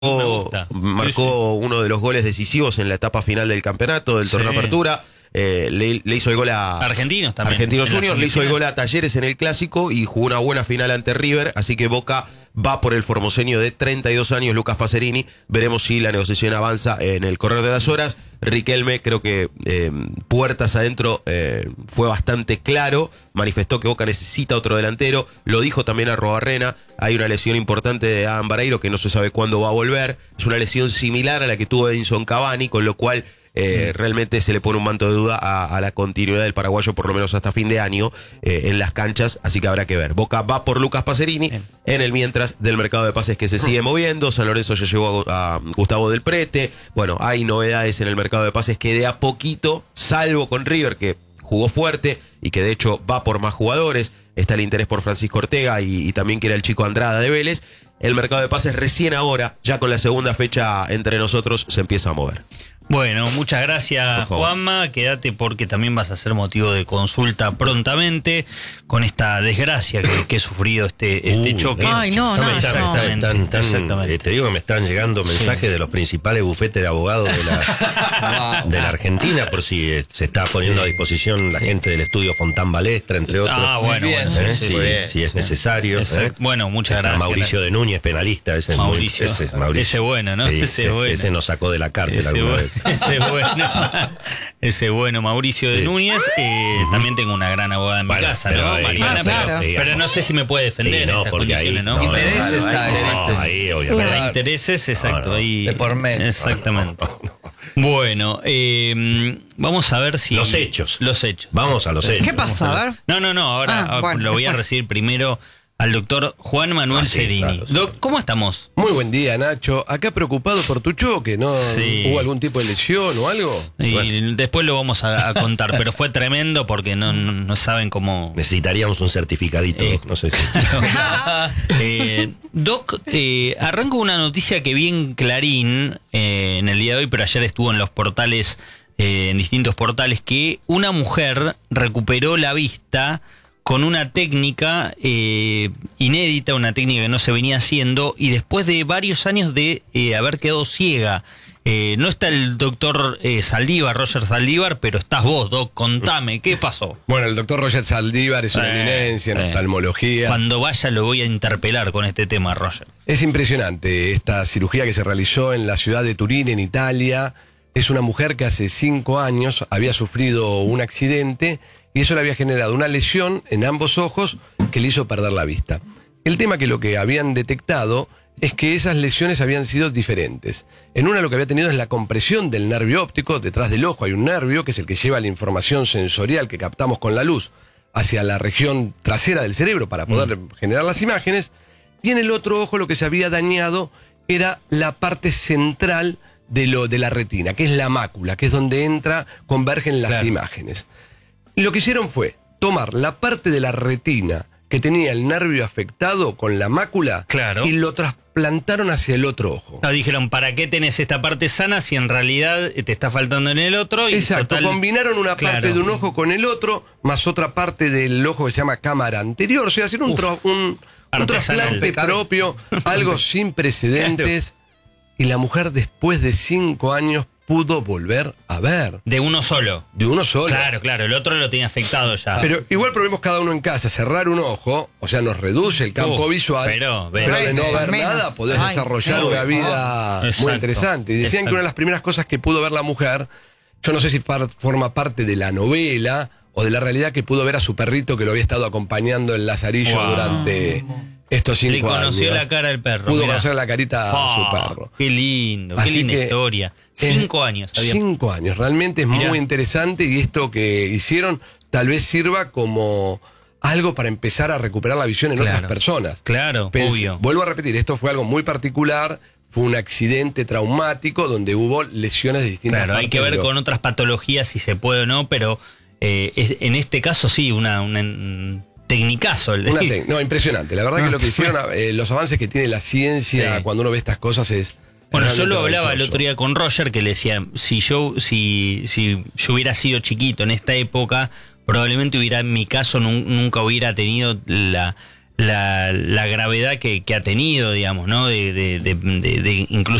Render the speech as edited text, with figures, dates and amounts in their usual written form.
marcó uno de los goles decisivos en la etapa final del campeonato, del torneo Apertura. Le hizo el gol a Argentinos también. Argentinos Juniors, le hizo el gol a Talleres en el Clásico y jugó una buena final ante River, así que Boca va por el formoseño de 32 años, Lucas Pacerini. Veremos si la negociación avanza en el correr de las horas. Riquelme, creo que puertas adentro fue bastante claro, manifestó que Boca necesita otro delantero, lo dijo también a Arruabarrena. Hay una lesión importante de Adam Bareiro que no se sabe cuándo va a volver, es una lesión similar a la que tuvo Edinson Cavani, con lo cual realmente se le pone un manto de duda a la continuidad del paraguayo, por lo menos hasta fin de año, en las canchas, así que habrá que ver. Boca va por Lucas Pacerini, en el mientras del mercado de pases que se sigue moviendo. San Lorenzo ya llegó a Gustavo Del Prete. Bueno, hay novedades en el mercado de pases que de a poquito, salvo con River, que jugó fuerte y que de hecho va por más jugadores. Está el interés por Francisco Ortega y también quiere el chico Andrada de Vélez. El mercado de pases recién ahora, ya con la segunda fecha entre nosotros, se empieza a mover. Bueno, muchas gracias, Juanma. Quédate porque también vas a ser motivo de consulta prontamente con esta desgracia que he sufrido este choque. Ay, no. Exactamente. Te digo que me están llegando mensajes de los principales bufetes de abogados de la Argentina, por si se está poniendo a disposición la gente del estudio Fontán Balestra, entre otros. Bueno, si es necesario. Bueno, muchas gracias. Mauricio de Núñez, penalista. Mauricio. Ese bueno, ¿no? Ese nos sacó de la cárcel alguna vez. Ese bueno Mauricio de Núñez. También tengo una gran abogada en mi casa, ¿no? Mariana, pero no sé si me puede defender. No, porque ahí intereses ahí, obviamente. Intereses, exacto. Ahí, de por medio. Exactamente. Bueno, vamos a ver si... Los hechos. Vamos a los hechos. ¿Qué pasó? A ver. No, ahora lo voy a recibir primero al doctor Juan Manuel Cerini. Claro. Doc, ¿cómo estamos? Muy buen día, Nacho. Acá preocupado por tu choque, ¿no? Sí. ¿Hubo algún tipo de lesión o algo? Y después lo vamos a contar, pero fue tremendo porque no saben cómo... Necesitaríamos un certificadito, no sé. Doc, arranco una noticia que vi en Clarín en el día de hoy, pero ayer estuvo en los portales, en distintos portales, que una mujer recuperó la vista con una técnica inédita, una técnica que no se venía haciendo, y después de varios años de haber quedado ciega. No está el doctor Roger Saldívar, pero estás vos, Doc. Contame, ¿qué pasó? Bueno, el doctor Roger Saldívar es una eminencia en oftalmología. Cuando vaya lo voy a interpelar con este tema, Roger. Es impresionante esta cirugía que se realizó en la ciudad de Turín, en Italia. Es una mujer que hace 5 años había sufrido un accidente y eso le había generado una lesión en ambos ojos que le hizo perder la vista. El tema que lo que habían detectado es que esas lesiones habían sido diferentes. En una lo que había tenido es la compresión del nervio óptico. Detrás del ojo hay un nervio que es el que lleva la información sensorial que captamos con la luz hacia la región trasera del cerebro para poder generar las imágenes. Y en el otro ojo lo que se había dañado era la parte central de la retina, que es la mácula, que es donde convergen las imágenes. Lo que hicieron fue tomar la parte de la retina que tenía el nervio afectado con la mácula y lo trasplantaron hacia el otro ojo. Dijeron, ¿para qué tenés esta parte sana si en realidad te está faltando en el otro? Y exacto, combinaron una parte de un ojo con el otro, más otra parte del ojo que se llama cámara anterior, o sea, hacer un trasplante propio, algo sin precedentes. Y la mujer después de 5 años pudo volver a ver. De uno solo. De uno solo. Claro, el otro lo tenía afectado ya. Pero igual probemos cada uno en casa, cerrar un ojo, o sea, nos reduce el campo visual. Pero de no ver nada, podés desarrollar una vida muy interesante. Y decían que una de las primeras cosas que pudo ver la mujer, yo no sé si forma parte de la novela o de la realidad, que pudo ver a su perrito que lo había estado acompañando en Lazarillo durante estos 5 años. Le conoció la cara del perro. Pudo conocer la carita a su perro. Qué lindo, qué linda historia. 5 años. 5 años, realmente es muy interesante, y esto que hicieron tal vez sirva como algo para empezar a recuperar la visión en otras personas. Claro, obvio. Vuelvo a repetir, esto fue algo muy particular, fue un accidente traumático donde hubo lesiones de distintas partes. Hay que ver con otras patologías si se puede o no, pero en este caso sí, un tecnicazo. No, impresionante. La verdad que lo que hicieron, los avances que tiene la ciencia cuando uno ve estas cosas es... Bueno, yo lo hablaba el otro día con Roger, que le decía, si yo hubiera sido chiquito en esta época, probablemente en mi caso nunca hubiera tenido la la gravedad que ha tenido, digamos, ¿no? De incluso